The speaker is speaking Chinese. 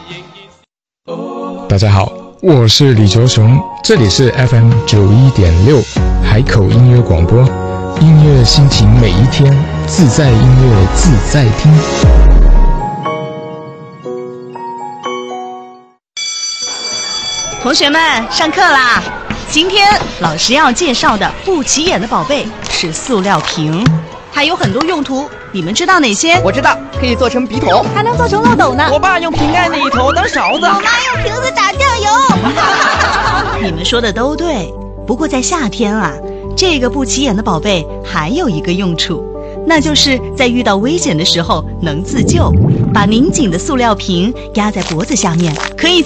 大家好，我是李卓雄，这里是 FM 91.6海口音乐广播，音乐心情每一天，自在音乐自在听。 同学们，上课啦！今天老师要介绍的不起眼的宝贝是塑料瓶，它有很多用途，你们知道哪些？ 我知道，可以做成笔筒， 还能做成漏斗呢。 我爸用瓶盖那一头当勺子， 我妈用瓶子打酱油。你们说的都对，不过在夏天啊，这个不起眼的宝贝还有一个用处，那就是在遇到危险的时候能自救。把拧紧的塑料瓶压在脖子下面，可以在